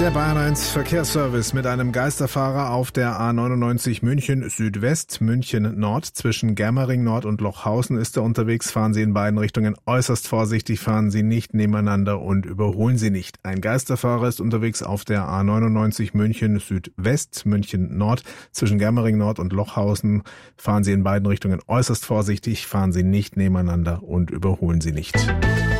Der Bayern 1 Verkehrsservice mit einem Geisterfahrer auf der A99 München Südwest, München Nord. Zwischen Germering Nord und Lochhausen ist er unterwegs. Fahren Sie in beiden Richtungen äußerst vorsichtig, fahren Sie nicht nebeneinander und überholen Sie nicht. Ein Geisterfahrer ist unterwegs auf der A99 München Südwest, München Nord. Zwischen Germering Nord und Lochhausen fahren Sie in beiden Richtungen äußerst vorsichtig, fahren Sie nicht nebeneinander und überholen Sie nicht.